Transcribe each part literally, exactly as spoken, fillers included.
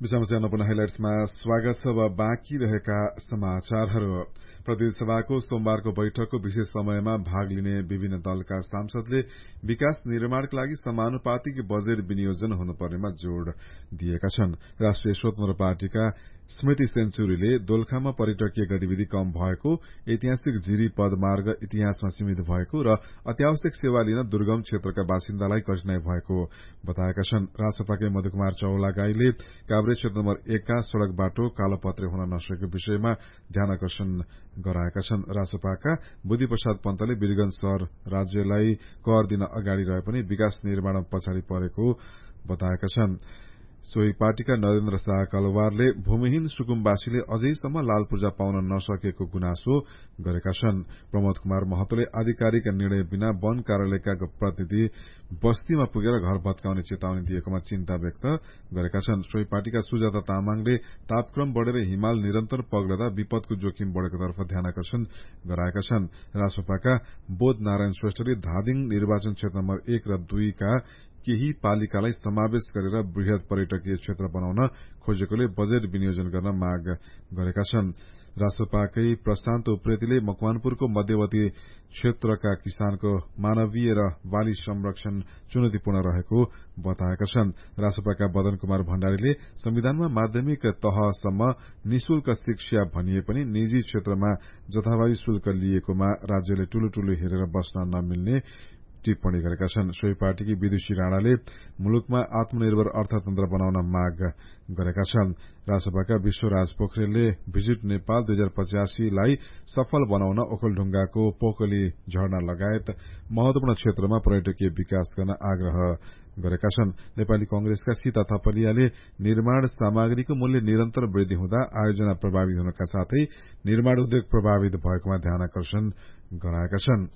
विषमस्य अन्नपूर्ण हाइलाइट्समा स्वागत छ। अब बाँकी रहेका समाचारहरू। प्रतिनिधि सोमबारको बैठकको विशेष समयमा भाग लिने विभिन्न दलका सांसदले विकास निर्माणका लागि समानुपातिक बजेट विनियोजन हुनुपर्नेमा जोड़ दिएका छन्। राष्ट्रिय स्वतन्त्र पार्टीका स्मृति सेन्चुरीले दोलखामा पर्यटकीय गतिविधि कम भएको, ऐतिहासिक जिरी पदमार्ग इतिहासमा सीमित भएको र अत्यावश्यक सेवा लिन दुर्गम क्षेत्रका बासिन्दालाई कठिनाई भएको बताएका छन्। राष्ट्रपाकै मधुकुमार चौलागाईले काभ्रे क्षेत्र नम्बर एकका सड़क बाटो कालोपत्रे हुन नसकेको विषयमा ध्यान आकर्षण गराएका छन्। राष्ट्रपाका बुद्धि प्रसाद पन्तले वीरगंज शहर राज्यलाई कर दिन अगाडि रहे पनि विकास निर्माण पछाडि परेको बताएका छन्। सोही पार्टीका नरेन्द्र शाह कलवारले भूमिहीन सुकुम्बासीले अझैसम्म लाल पूर्जा पाउन नसकेको गुनासो गरेका छन्। प्रमोद कुमार महतोले आधिकारिक निर्णय बिना वन कार्यालयका प्रतिनिधि बस्तीमा पुगेर घर भत्काउने चेतावनी दिएकोमा चिन्ता व्यक्त गरेका छन्। सोही पार्टीका सुजाता तामाङले तापक्रम बढ़ेर हिमाल निरन्तर पग्लदा विपदको जोखिम बढ़ेको तर्फ ध्यान आकर्षण गराएका छन्। राष्ट्रपाका बोध नारायण श्रेष्ठले धादिङ निर्वाचन क्षेत्र नम्बर एक र दुईका केही पालिकालाई समावेश गरेर वृहत पर्यटकीय क्षेत्र बनाउन खोजेकोले बजेट विनियोजन गर्न माग गरेका छन्। राष्ट्रपाकै प्रशान्त उप्रेतीले मकवानपुरको मध्यवर्ती क्षेत्रका किसानको मानवीय र बाली संरक्षण चुनौतीपूर्ण रहेको बताएका छन्। राष्ट्रपाका बदन कुमार भण्डारीले संविधानमा माध्यमिक तहसम्म निशुल्क शिक्षा भनिए पनि निजी क्षेत्रमा जथाभावी शुल्क लिएकोमा राज्यले ठूलो ठूलो हेरेर बस्न नमिल्ने टिप्पणी गरेका छन्। सोही पार्टीकी विदुषी राणाले मुलुकमा आत्मनिर्भर अर्थतन्त्र बनाउन माग गरेका छन्। राष्ट्रपाका विश्वराज पोखरेलले भिजिट नेपाल दुई हजार पचासीलाई सफल बनाउन ओखलढुंगाको पोकली झरना लगायत महत्वपूर्ण क्षेत्रमा पर्यटकीय विकास गर्न आग्रह गरेका छन्। नेपाली कंग्रेसका सीता थपलियाले निर्माण सामग्रीको मूल्य निरन्तर वृद्धि हुँदा आयोजना प्रभावित हुनका साथै निर्माण उद्योग प्रभावित भएकोमा ध्यान आकर्षण गराएका छन्।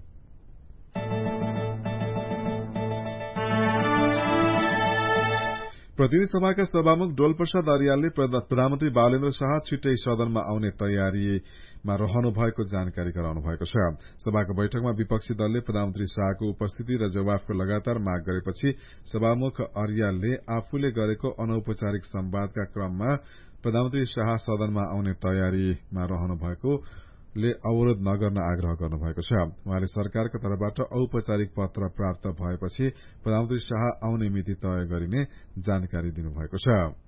प्रतिनिधि सभाका सभामुख डोलप्रसाद अर्यालले प्रधानमन्त्री बालेन्द्र शाह छिट्टै सदनमा आउने तयारीमा रहनु भएको जानकारी गराउनु भएको छ। सभाको बैठकमा विपक्षी दलले प्रधानमन्त्री शाहको उपस्थिति र जवाफको लगातार माग गरेपछि सभामुख अर्यालले आफूले गरेको अनौपचारिक संवादका क्रममा प्रधानमन्त्री शाह सदनमा आउने तयारीमा रहनु भएको ले अवरोध नगर्न आग्रह गर्नुभएको छ। उहाँले सरकारका तर्फबाट औपचारिक पत्र प्राप्त भएपछि प्रधानमन्त्री शाह आउने मिति तय गरिने जानकारी दिनुभएको छ।